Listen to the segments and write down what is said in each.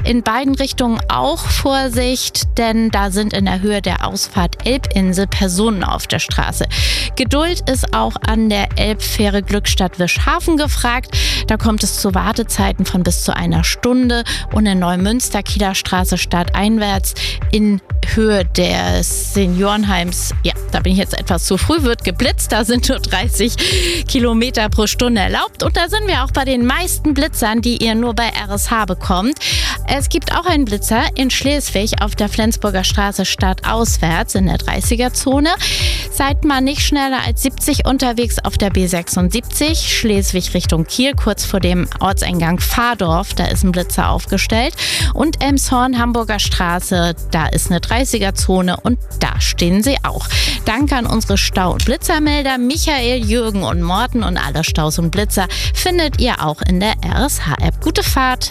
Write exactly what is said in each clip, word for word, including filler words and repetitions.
In beiden Richtungen auch Vorsicht, denn da sind in der Höhe der Ausfahrt Elbinsel Personen auf der Straße. Geduld ist auch an der Elbfähre Glückstadt-Wischhafen gefragt. Da kommt es zu Wartezeiten von bis zu einer Stunde und in Neumünster, Kieler Straße stadteinwärts in Höhe des Seniorenheims, ja, da bin ich jetzt etwas zu früh, wird geblitzt, da sind nur dreißig Kilometer pro Stunde erlaubt und da sind wir auch bei den meisten Blitzern, die ihr nur bei R S H bekommt. Es gibt auch einen Blitzer in Schleswig auf der Flensburger Straße stadtauswärts in der dreißiger-Zone. Seid mal nicht schneller als siebzig unterwegs auf der B sechsundsiebzig, Schleswig Richtung Kiel, kurz vor dem Ortseingang Fahrdorf, da ist ein Blitzer aufgestellt. Und Elmshorn, Hamburger Straße, da ist eine dreißiger-Zone und da stehen sie auch. Danke an unsere Stau- und Blitzermelder Michael, Jürgen und Morten, und alle Staus und Blitzer findet ihr auch in der R S H-App. Gute Fahrt!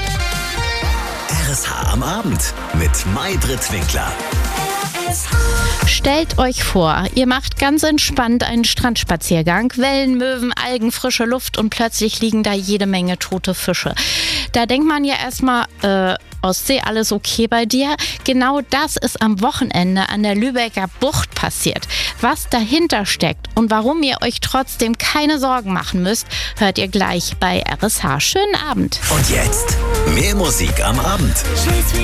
R S H am Abend mit Maybrit Winkler. Stellt euch vor, ihr macht ganz entspannt einen Strandspaziergang, Wellen, Möwen, Algen, frische Luft und plötzlich liegen da jede Menge tote Fische. Da denkt man ja erstmal, äh, Ostsee, alles okay bei dir? Genau das ist am Wochenende an der Lübecker Bucht passiert. Was dahinter steckt und warum ihr euch trotzdem keine Sorgen machen müsst, hört ihr gleich bei R S H. Schönen Abend. Und jetzt mehr Musik am Abend.